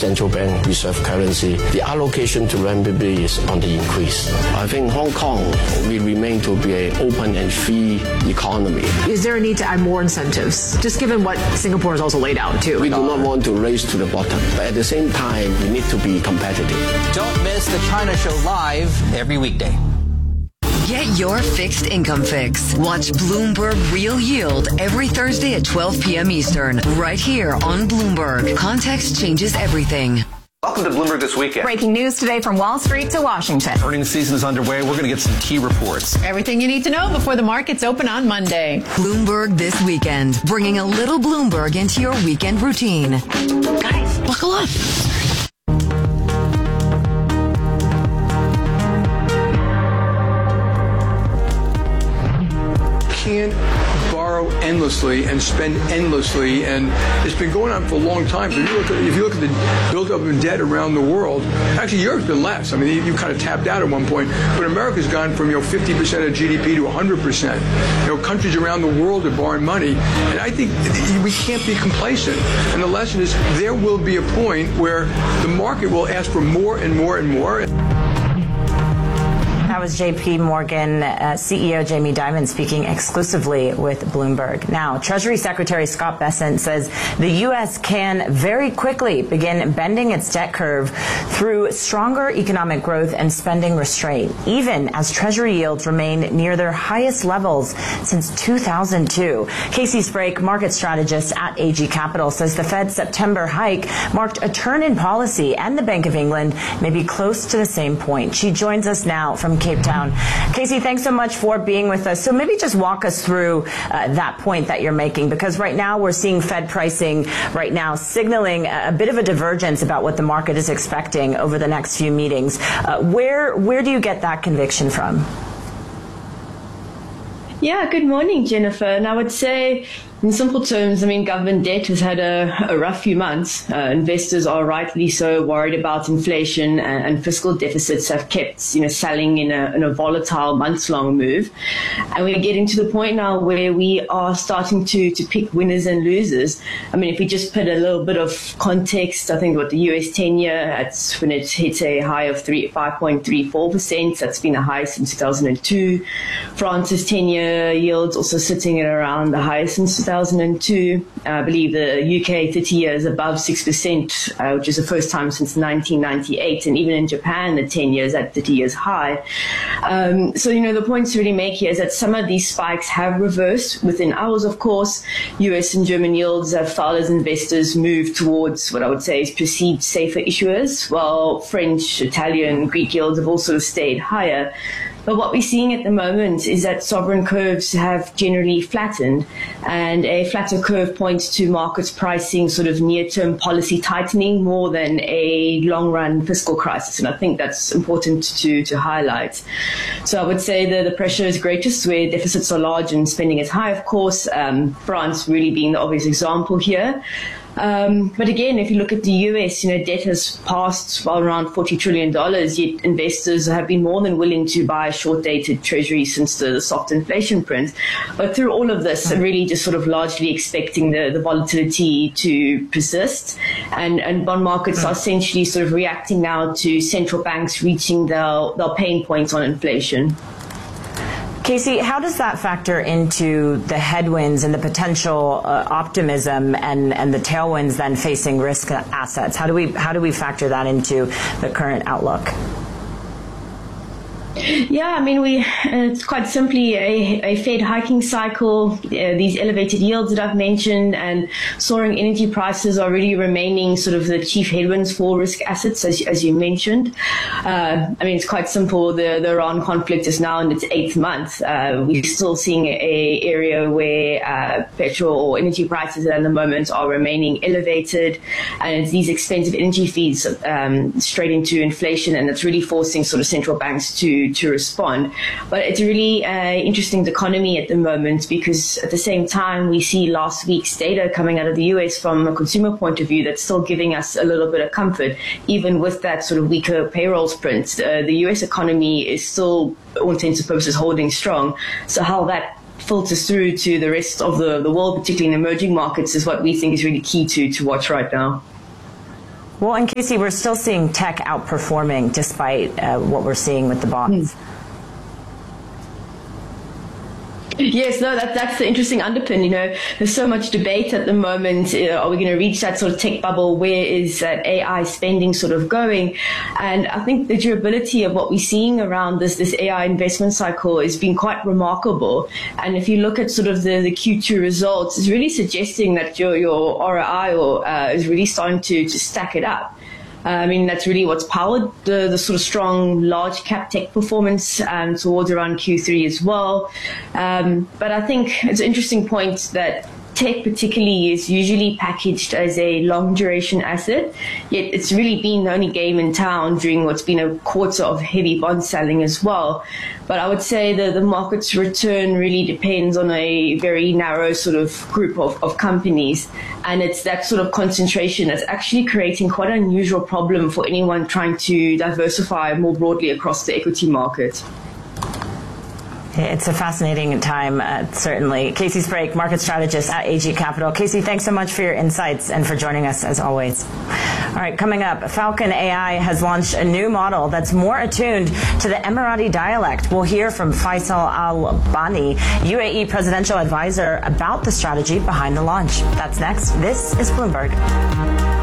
central bank reserve currency, the allocation to renminbi is on the increase. I think Hong Kong will remain to be an open and free economy. Is there a need to add more incentives, just given what Singapore has also laid out too? We do not want to race to the bottom, but at the same time, we need to be competitive. Don't miss the China Show live every weekday. Get your fixed income fix. Watch Bloomberg Real Yield every Thursday at 12 p.m. Eastern, right here on Bloomberg. Context changes everything. Welcome to Bloomberg This Weekend. Breaking news today from Wall Street to Washington. Earnings season is underway. We're going to get some key reports. Everything you need to know before the markets open on Monday. Bloomberg This Weekend, bringing a little Bloomberg into your weekend routine. Guys, buckle up. Can't borrow endlessly and spend endlessly, and it's been going on for a long time. So if you look at the buildup in debt around the world, actually Europe's been less. I mean, you kind of tapped out at one point, but America's gone from 50% of GDP to 100%. Countries around the world are borrowing money, and I think we can't be complacent. And the lesson is there will be a point where the market will ask for more and more and more. That was J.P. Morgan CEO Jamie Dimon speaking exclusively with Bloomberg. Now, Treasury Secretary Scott Bessent says the U.S. can very quickly begin bending its debt curve through stronger economic growth and spending restraint, even as Treasury yields remain near their highest levels since 2002. Casey Sprake, market strategist at AG Capital, says the Fed's September hike marked a turn in policy, and the Bank of England may be close to the same point. She joins us now from Cape Town. Casey, thanks so much for being with us. So maybe just walk us through that point that you're making, because right now we're seeing Fed pricing right now signaling a bit of a divergence about what the market is expecting over the next few meetings. Where do you get that conviction from? Yeah, good morning, Jennifer. And I would say, in simple terms, government debt has had a rough few months. Investors are rightly so worried about inflation, and fiscal deficits have kept, selling in a volatile months-long move. And we're getting to the point now where we are starting to pick winners and losers. If we just put a little bit of context, I think what the US 10-year, when it hit a high of 5.34%, that's been the highest since 2002. France's 10-year yields also sitting at around the highest since 2002. I believe the UK 30 years above 6%, which is the first time since 1998. And even in Japan, the 10 years at 30 years high. So, the point to really make here is that some of these spikes have reversed within hours, of course. US and German yields have fell as investors move towards what I would say is perceived safer issuers, while French, Italian, Greek yields have also stayed higher. But what we're seeing at the moment is that sovereign curves have generally flattened, and a flatter curve points to markets pricing sort of near-term policy tightening more than a long-run fiscal crisis. And I think that's important to highlight. So I would say that the pressure is greatest where deficits are large and spending is high, of course, France really being the obvious example here. But again, if you look at the US, debt has passed around $40 trillion, yet investors have been more than willing to buy short-dated treasuries since the soft inflation print. But through all of this, really just sort of largely expecting the volatility to persist. And bond markets are essentially sort of reacting now to central banks reaching their pain points on inflation. Casey, how does that factor into the headwinds and the potential optimism and the tailwinds then facing risk assets? How do we factor that into the current outlook? Yeah, it's quite simply a Fed hiking cycle. These elevated yields that I've mentioned and soaring energy prices are really remaining sort of the chief headwinds for risk assets, as you mentioned. It's quite simple. The Iran conflict is now in its 8th month. We're still seeing a area where petrol or energy prices at the moment are remaining elevated, and it's these expensive energy fees straight into inflation, and it's really forcing sort of central banks to respond. But it's really interesting economy at the moment, because at the same time we see last week's data coming out of the US from a consumer point of view that's still giving us a little bit of comfort, even with that sort of weaker payrolls print. The US economy is still, all intents and purposes, holding strong. So how that filters through to the rest of the world, particularly in emerging markets, is what we think is really key to watch right now. Well, and Casey, we're still seeing tech outperforming despite what we're seeing with the bonds. Yes, no, that's the interesting underpin. There's so much debate at the moment. Are we going to reach that sort of tech bubble? Where is that AI spending sort of going? And I think the durability of what we're seeing around this AI investment cycle has been quite remarkable. And if you look at sort of the Q2 results, it's really suggesting that your ROI is really starting to stack it up. That's really what's powered the sort of strong large cap tech performance towards around Q3 as well. But I think it's an interesting point that tech particularly is usually packaged as a long duration asset, yet it's really been the only game in town during what's been a quarter of heavy bond selling as well. But I would say the market's return really depends on a very narrow sort of group of companies. And it's that sort of concentration that's actually creating quite an unusual problem for anyone trying to diversify more broadly across the equity market. It's a fascinating time, certainly. Casey Sprake, market strategist at AG Capital. Casey, thanks so much for your insights and for joining us as always. All right, coming up, Falcon AI has launched a new model that's more attuned to the Emirati dialect. We'll hear from Faisal Al Bani, UAE presidential advisor, about the strategy behind the launch. That's next. This is Bloomberg.